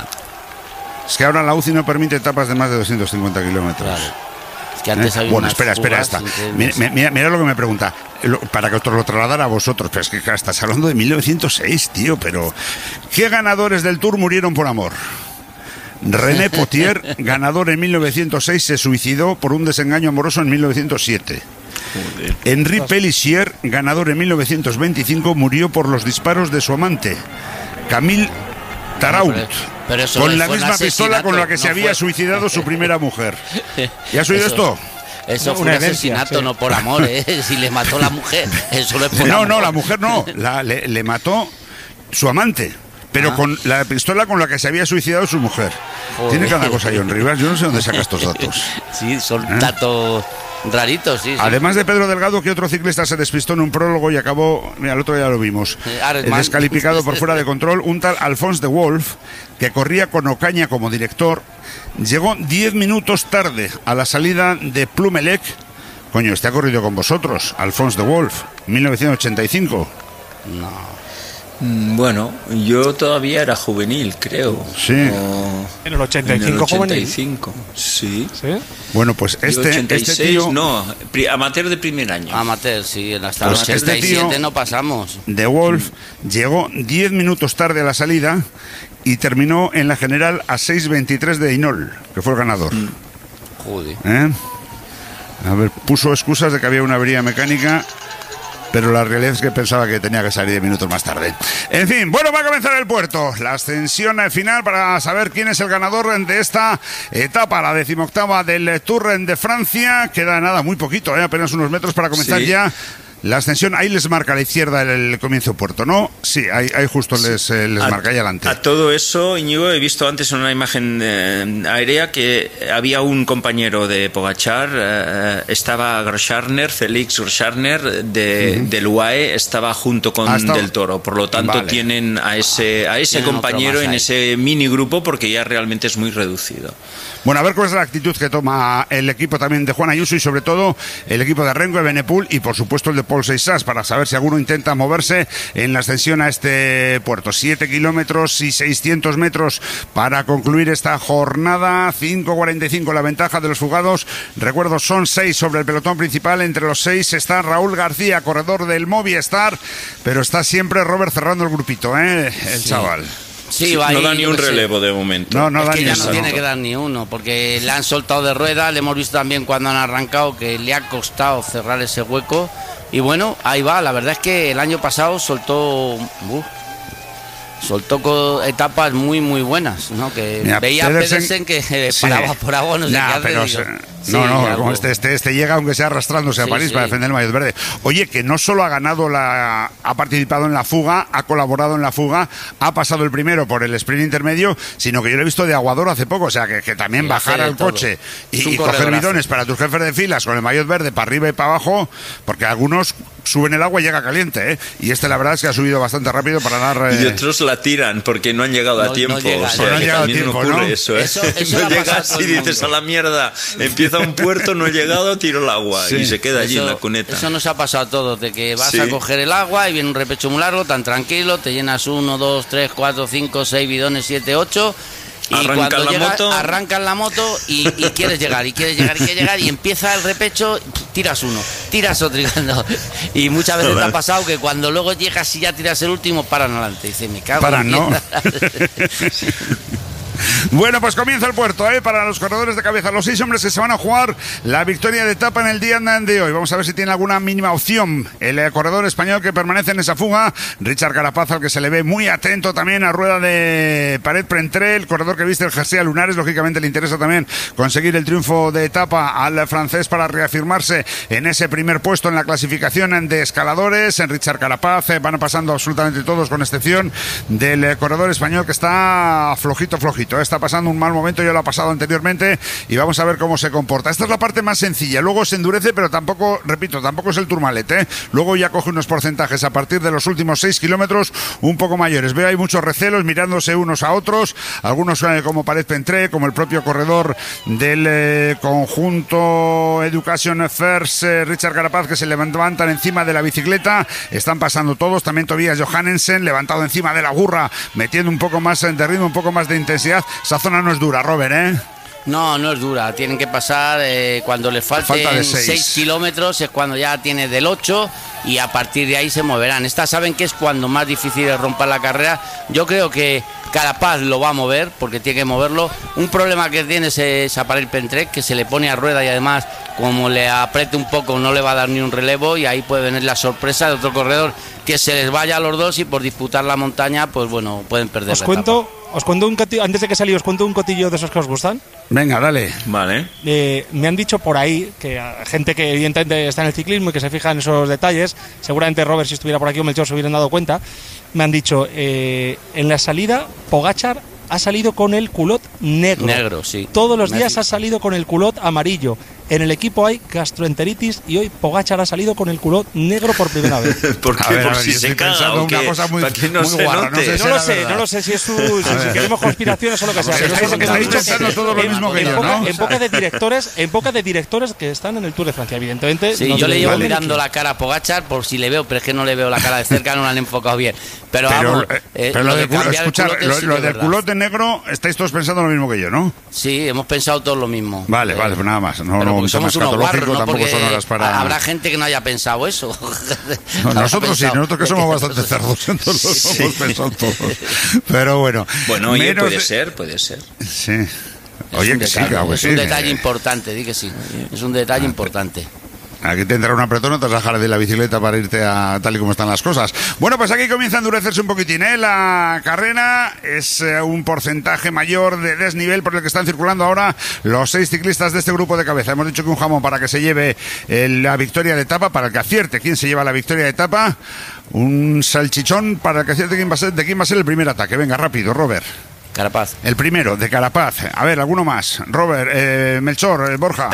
Es que ahora la UCI no permite etapas de más de 250 kilómetros. Claro. Es que antes había bueno, espera. Mira lo que me pregunta. Para que os lo trasladara a vosotros. Pero es que claro, estás hablando de 1906, tío. Pero ¿qué ganadores del Tour murieron por amor? René Potier, ganador en 1906, se suicidó por un desengaño amoroso en 1907. Henri Pélissier, ganador en 1925, murió por los disparos de su amante, Camille Taraut, con la misma pistola con la que se había suicidado su primera mujer. ¿Ya has oído esto? Eso fue un asesinato, no por amor, si le mató la mujer. Eso no es por amor. No, la mujer no, le mató su amante. Pero con la pistola con la que se había suicidado su mujer. Joder. Tiene cada cosa, John Rivas. Yo no sé dónde saca estos datos. Sí, son datos raritos, sí. Además de Pedro Delgado, que otro ciclista se despistó en un prólogo y acabó... Mira, el otro ya lo vimos. Descalificado por fuera de control. Un tal Alphonse de Wolf, que corría con Ocaña como director, llegó 10 minutos tarde a la salida de Plumelec. Coño, este ha corrido con vosotros, Alphonse de Wolf, 1985. No. Bueno, yo todavía era juvenil, creo. Sí. En el 85, en el 85, sí. Bueno, pues este tío... No, amateur de primer año. Amateur, sí, hasta el 87 no pasamos. De Wolf llegó 10 minutos tarde a la salida y terminó en la general a 6:23 de Hinol, que fue el ganador. Joder. A ver, puso excusas de que había una avería mecánica, pero la realidad es que pensaba que tenía que salir 10 minutos más tarde. En fin, bueno, va a comenzar el puerto. La ascensión final para saber quién es el ganador de esta etapa, la 18ª del Tour de Francia. Queda nada, muy poquito, apenas unos metros para comenzar ya la ascensión. Ahí les marca a la izquierda el comienzo del puerto, ¿no? Sí, ahí justo les marca ahí adelante. A todo eso, Íñigo, he visto antes en una imagen aérea que había un compañero de Pogačar, estaba Groscharner, Félix Groscharner del UAE, estaba junto con Del Toro. Por lo tanto, tienen a ese compañero en ese mini grupo, porque ya realmente es muy reducido. Bueno, a ver cuál es la actitud que toma el equipo también de Juan Ayuso y sobre todo el equipo de Renko, de Benepul y por supuesto el de Paul Seixas, para saber si alguno intenta moverse en la ascensión a este puerto. 7 kilómetros y 600 metros para concluir esta jornada. 5:45 la ventaja de los fugados. Recuerdo, son 6 sobre el pelotón principal. Entre los 6 está Raúl García, corredor del Movistar, pero está siempre Robert cerrando el grupito, el chaval. Sí, no da ni un relevo de momento. No da ni ya no tiene que dar ni uno, porque le han soltado de rueda, le hemos visto también cuando han arrancado que le ha costado cerrar ese hueco. Y bueno, ahí va, la verdad es que el año pasado soltó etapas muy muy buenas, ¿no? Que mira, veía a Pedersen que paraba por agua, no sé qué hacer. Como este llega aunque sea arrastrándose a París para defender el maillot verde. Oye, que no solo ha ganado ha participado en la fuga, ha colaborado en la fuga, ha pasado el primero por el sprint intermedio, sino que yo lo he visto de aguador hace poco, o sea que también bajar al coche y coger bidones para tus jefes de filas con el maillot verde para arriba y para abajo, porque algunos suben el agua y llega caliente, y este la verdad es que ha subido bastante rápido para dar... Y otros la tiran porque no han llegado a tiempo. No llegas a tiempo, ocurre eso, Eso no llegas y dices a la mierda, empieza empezado un puerto, no he llegado, tiro el agua y se queda allí en la cuneta. Eso nos ha pasado a todos, de que vas a coger el agua y viene un repecho muy largo, tan tranquilo, te llenas 1, 2, 3, 4, 5, 6 bidones, 7, 8... Y cuando llegas, arrancas la moto y quieres llegar, y empieza el repecho, tiras uno, tiras otro, y muchas veces te ha pasado que cuando luego llegas y ya tiras el último, paran adelante. Dice, me cago en ¿no? Bueno, pues comienza el puerto, para los corredores de cabeza, los 6 hombres que se van a jugar la victoria de etapa en el día de hoy. Vamos a ver si tiene alguna mínima opción el corredor español que permanece en esa fuga, Richard Carapaz, al que se le ve muy atento también a rueda de Paret Pentré, el corredor que viste el jersey a lunares. Lógicamente le interesa también conseguir el triunfo de etapa al francés para reafirmarse en ese primer puesto en la clasificación de escaladores. En Richard Carapaz van pasando absolutamente todos, con excepción del corredor español, que está flojito. Está pasando un mal momento, ya lo ha pasado anteriormente, y vamos a ver cómo se comporta. Esta es la parte más sencilla, luego se endurece, pero tampoco, repito, tampoco es el Tourmalet, Luego ya coge unos porcentajes a partir de los últimos 6 kilómetros un poco mayores. Veo hay muchos recelos mirándose unos a otros, algunos como Paret Pentré, como el propio corredor del conjunto Education First, Richard Carapaz, que se levantan encima de la bicicleta. Están pasando todos, también Tobias Johannesen levantado encima de la burra, metiendo un poco más de ritmo, un poco más de intensidad. Esa zona no es dura, Robert, No es dura, tienen que pasar cuando les falten 6 kilómetros, es cuando ya tiene del 8 y a partir de ahí se moverán. Estas saben que es cuando más difícil es romper la carrera. Yo creo que Carapaz lo va a mover porque tiene que moverlo. Un problema que tiene es a Paret Pentré, que se le pone a rueda y además como le apriete un poco no le va a dar ni un relevo, y ahí puede venir la sorpresa de otro corredor que se les vaya a los dos y por disputar la montaña, pues bueno, pueden perder. Os cuento un cotillo, antes de que salí, os cuento un cotillo de esos que os gustan. Venga, dale. Vale. Me han dicho por ahí que gente que evidentemente está en el ciclismo y que se fija en esos detalles, seguramente Robert, si estuviera por aquí, o Melchor, se hubieran dado cuenta. Me han dicho, en la salida, Pogačar ha salido con el culot negro. Negro, sí. Todos los días ha salido con el culot amarillo. En el equipo hay gastroenteritis y hoy Pogačar ha salido con el culot negro por primera vez. ¿Por qué? ¿Por si se caga o qué? Una cosa muy guarra, no lo sé si es si queremos conspiraciones o lo que sea. Estáis pensando todo lo mismo que yo, ¿no? En boca de directores que están en el Tour de Francia, evidentemente. Sí, yo le llevo mirando la cara a Pogačar por si le veo, pero es que no le veo la cara de cerca, no la han enfocado bien. Pero lo del culote negro, estáis todos pensando lo mismo que yo, ¿no? Sí, hemos pensado todos lo mismo. Vale, pues nada más. Somos unos guarros, ¿no? Porque habrá gente que no haya pensado eso. Nosotros sí, nosotros que somos bastante cerdos, entonces lo hemos pensado todos. Pero bueno. Bueno, oye, puede ser. Sí. Oye, que sí, claro que sí. Es un detalle importante, di que sí. Es un detalle importante. Aquí tendrá un apretón, no te vas a dejar de la bicicleta para irte a tal y como están las cosas. Bueno, pues aquí comienza a endurecerse un poquitín, La carrera es un porcentaje mayor de desnivel por el que están circulando ahora los 6 ciclistas de este grupo de cabeza. Hemos dicho que un jamón para que se lleve la victoria de etapa, para el que acierte quién se lleva la victoria de etapa. Un salchichón para el que acierte de quién va a ser el primer ataque. Venga, rápido, Robert. Carapaz. El primero, de Carapaz. A ver, ¿alguno más? Robert, Melchor, Borja.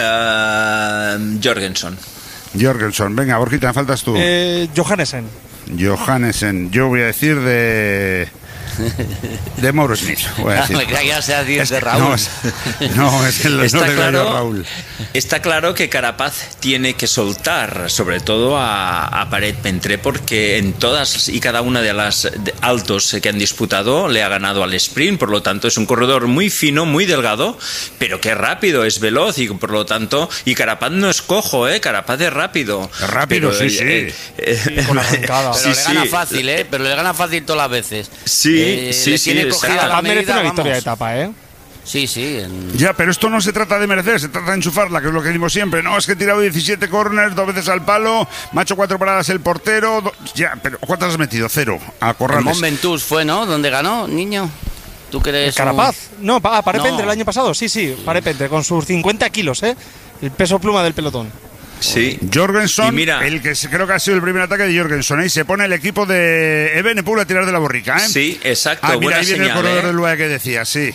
Jorgensen. Venga, Borjita, me faltas tú. Johannesen. Yo voy a decir de Mauro Smith. Voy a decir. Me creía que ya sea de Raúl. No, es que está no claro, Raúl. Está claro que Carapaz tiene que soltar, sobre todo a Paret Pentré, porque en todas y cada una de las altos que han disputado le ha ganado al sprint. Por lo tanto, es un corredor muy fino, muy delgado, pero que rápido, es veloz, y por lo tanto, y Carapaz no es cojo, Carapaz es rápido. Es rápido, pero, sí. Con arrancada. Pero le gana fácil, pero le gana fácil todas las veces. Sí, tiene cogida la medida, una victoria de etapa, Sí. Ya, pero esto no se trata de merecer, se trata de enchufarla, que es lo que decimos siempre. No, es que he tirado 17 corners, 2 veces al palo, me ha hecho 4 paradas el portero. Ya, pero ¿cuántas has metido? 0. A Corrales. Mont Ventoux fue, ¿no? ¿Dónde ganó, niño? ¿Tú crees? Carapaz. No, Paret Pentré el año pasado. Sí, Paret Pentré, con sus 50 kilos, el peso pluma del pelotón. Sí. Jorgensen, el que creo que ha sido el primer ataque de Jorgensen, y se pone el equipo de Evenepoel a tirar de la borrica, ¿eh? Sí, exacto. Mira, buena ahí viene señal, el corredor del UAE que decía, sí.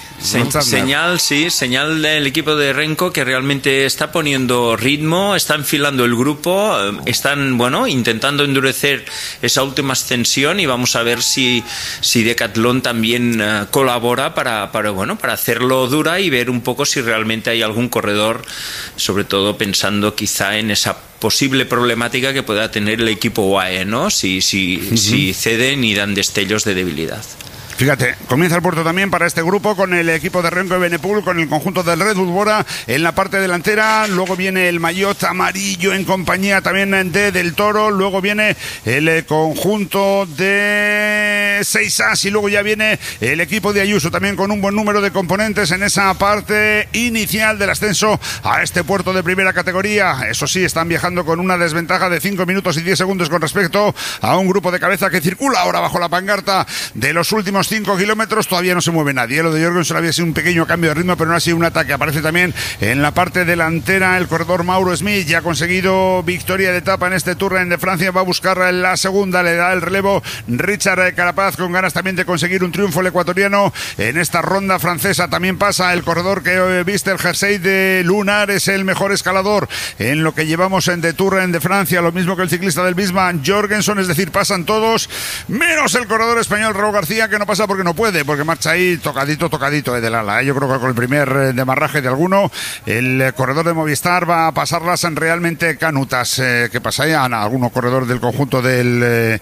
Señal del equipo de Renko que realmente está poniendo ritmo, está enfilando el grupo, están, intentando endurecer esa última ascensión, y vamos a ver si Decathlon también colabora para hacerlo dura y ver un poco si realmente hay algún corredor, sobre todo pensando quizá en esa posible problemática que pueda tener el equipo UAE, ¿no? Si ceden y dan destellos de debilidad. Fíjate, comienza el puerto también para este grupo con el equipo de Renko Evenepoel, con el conjunto del Red Bull Bora en la parte delantera. Luego viene el maillot amarillo en compañía también de Del Toro. Luego viene el conjunto de Seisas, y luego ya viene el equipo de Ayuso también con un buen número de componentes en esa parte inicial del ascenso a este puerto de primera categoría. Eso sí, están viajando con una desventaja de 5 minutos y 10 segundos con respecto a un grupo de cabeza que circula ahora bajo la pancarta de los últimos 5 kilómetros. Todavía no se mueve nadie. Lo de Jorgensen había sido un pequeño cambio de ritmo, pero no ha sido un ataque. Aparece también en la parte delantera el corredor Mauro Smith. Ya ha conseguido victoria de etapa en este Tour de Francia. Va a buscar la segunda. Le da el relevo Richard Carapaz, con ganas también de conseguir un triunfo el ecuatoriano en esta ronda francesa. También pasa el corredor que viste el jersey de Lunar. Es el mejor escalador en lo que llevamos en The Tour de Francia. Lo mismo que el ciclista del Bisma, Jorgensen. Es decir, pasan todos, menos el corredor español Raúl García, que no pasa porque no puede, porque marcha ahí tocadito del ala. Yo creo que con el primer demarraje de alguno, el corredor de Movistar va a pasarlas en realmente canutas. ¿Qué pasa ahí? Alguno corredor del conjunto del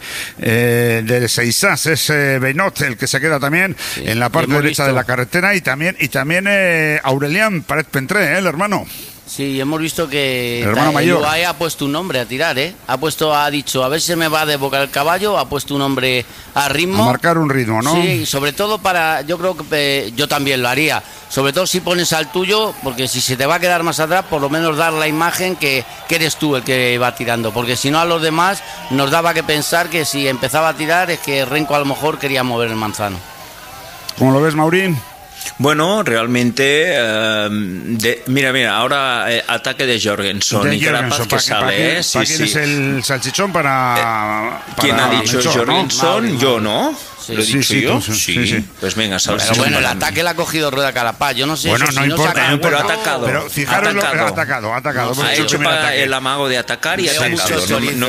Seisas, es Benot el que se queda también en la parte derecha de la carretera, y también Aurelian Paret-Pentré, el hermano. Sí, hemos visto que el UAE ha puesto un nombre a tirar, ¿eh? Ha dicho, a ver si se me va de boca el caballo, ha puesto un hombre a ritmo. A marcar un ritmo, ¿no? Sí, sobre todo yo creo que yo también lo haría. Sobre todo si pones al tuyo, porque si se te va a quedar más atrás, por lo menos dar la imagen que eres tú el que va tirando. Porque si no, a los demás nos daba que pensar que si empezaba a tirar es que Renko a lo mejor quería mover el manzano. ¿Cómo lo ves, Maurín? Bueno, realmente, mira, ahora ataque de Jorgensen y Carapaz que sale, ¿eh? ¿Para quién es el salchichón? ¿Quién ha dicho Jorgensen? Yo, ¿no? Sí. ¿Lo he dicho yo? Sí. Pues venga, salchichón. Bueno, el ataque le ha cogido Rueda Carapaz. Yo no sé. Bueno, no importa, pero ha atacado. Pero fijaros, ha atacado. Ha hecho el amago de atacar y ha atacado.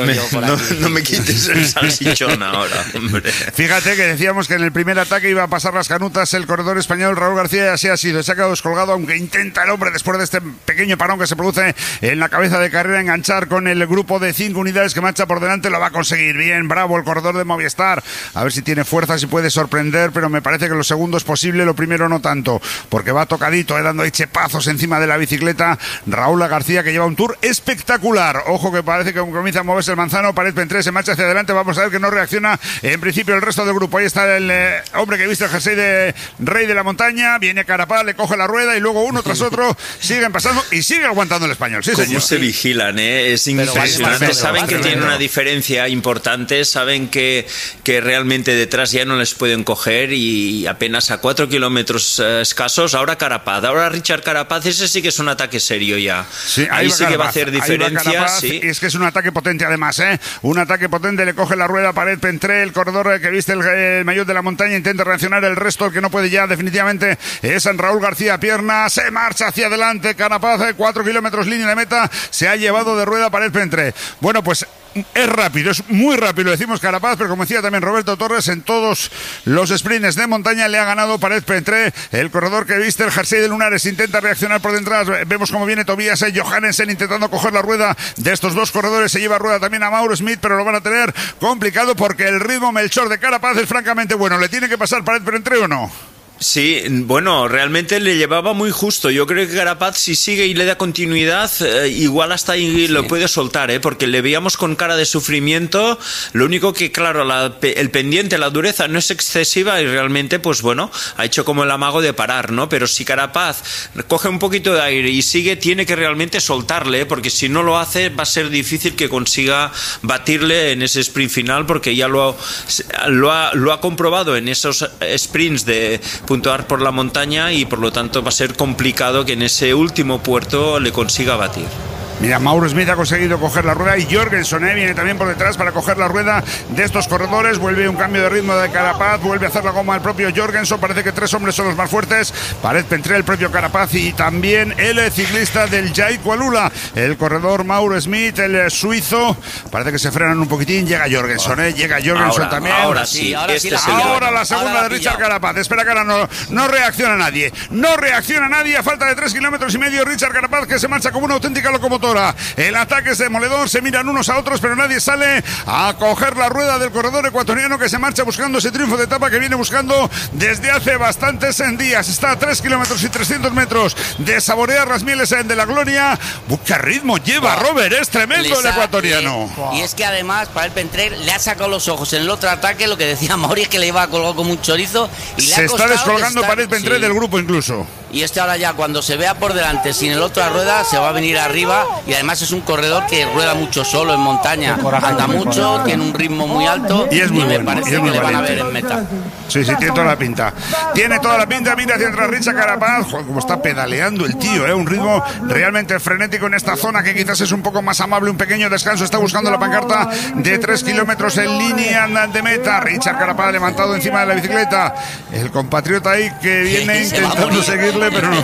No me quites el salchichón ahora, hombre. Fíjate que decíamos que en el primer ataque iba a pasar las canutas el corredor español Raúl García, y así ha sido. Se ha quedado descolgado, aunque intenta el hombre, después de este pequeño parón que se produce en la cabeza de carrera, enganchar con el grupo de 5 unidades que marcha por delante. Lo va a conseguir bien, bravo el corredor de Movistar. A ver si tiene fuerza, si puede sorprender, pero me parece que lo segundo es posible, lo primero no tanto, porque va tocadito, dando ahí chepazos encima de la bicicleta Raúl García, que lleva un Tour espectacular. Ojo que parece que comienza a moverse el manzano. Paret-Pentré se marcha hacia adelante. Vamos a ver que no reacciona en principio el resto del grupo. Ahí está el hombre que viste el jersey de Rey de la Montaña. Viene Carapaz, le coge la rueda, y luego uno tras otro siguen pasando y sigue aguantando el español. Sí, ¿Cómo señor. se vigilan, eh? Es impresionante. Saben que tienen una diferencia importante, saben que realmente detrás ya no les pueden coger, y apenas a 4 kilómetros escasos. Ahora Carapaz, ahora Richard Carapaz, ese sí que es un ataque serio ya. Sí, ahí sí Carapaz, que va a hacer diferencia. Carapaz, sí. Es que es un ataque potente además, un ataque potente. Le coge la rueda Paret-Pentré, el corredor que viste el maillot de la montaña, intenta reaccionar. El resto, el que no puede ya definitivamente, es en Raúl García. Pierna, se marcha hacia adelante Carapaz, 4 kilómetros línea de meta, se ha llevado de rueda Paret-Pentré. Bueno, pues es rápido, es muy rápido, decimos Carapaz, pero como decía también Roberto Torres, en todos los sprints de montaña le ha ganado Paret-Pentré. El corredor que viste el jersey de Lunares intenta reaccionar por detrás. Vemos cómo viene Tobias Johannessen intentando coger la rueda de estos dos corredores. Se lleva rueda también a Mauro Smith, pero lo van a tener complicado porque el ritmo Melchor de Carapaz es francamente bueno. ¿Le tiene que pasar Paret-Pentré o no? Sí, bueno, realmente le llevaba muy justo. Yo creo que Carapaz, si sigue y le da continuidad, igual hasta ahí lo puede soltar, porque le veíamos con cara de sufrimiento. Lo único que, claro, el pendiente, la dureza no es excesiva, y realmente, pues bueno, ha hecho como el amago de parar, ¿no? Pero si Carapaz coge un poquito de aire y sigue, tiene que realmente soltarle, porque si no lo hace va a ser difícil que consiga batirle en ese sprint final, porque ya lo ha comprobado en esos sprints de puntuar por la montaña, y por lo tanto va a ser complicado que en ese último puerto le consiga batir. Mira, Mauro Smith ha conseguido coger la rueda y Jorgensen viene también por detrás para coger la rueda de estos corredores. Vuelve un cambio de ritmo de Carapaz, vuelve a hacer la goma el propio Jorgensen. Parece que 3 hombres son los más fuertes. Pared Pentré, el propio Carapaz y también el ciclista del Jai Kualula, el corredor Mauro Smith, el suizo. Parece que se frenan un poquitín. Llega Jorgensen, llega Jorgensen también. Ahora sí, ahora la segunda de Richard Carapaz. Espera que ahora no reacciona nadie. No reacciona nadie. A falta de 3,5 kilómetros, Richard Carapaz que se marcha como una auténtica locomotora. El ataque es demoledor, se miran unos a otros, pero nadie sale a coger la rueda del corredor ecuatoriano que se marcha buscando ese triunfo de etapa que viene buscando desde hace bastantes días. Está a 3 kilómetros y 300 metros de saborear las mieles de la gloria. ¡Qué ritmo lleva Robert! Es tremendo el ecuatoriano. Y es que además, para el Pentré le ha sacado los ojos en el otro ataque. Lo que decía Mauri es que le iba a colgar como un chorizo. Y se está descolgando para el Pentré del grupo incluso. Y ahora ya cuando se vea por delante sin el otro rueda se va a venir arriba. Y además es un corredor que rueda mucho solo en montaña, anda mucho, tiene un ritmo muy alto y es muy bueno, me parece que le van a ver en meta. Sí, tiene toda la pinta. Tiene toda la pinta, mira hacia atrás Richard Carapaz. Joder, como está pedaleando el tío, un ritmo realmente frenético en esta zona que quizás es un poco más amable, un pequeño descanso. Está buscando la pancarta de 3 kilómetros en línea de meta. Richard Carapaz levantado encima de la bicicleta. El compatriota ahí que viene intentando seguirle, pero no.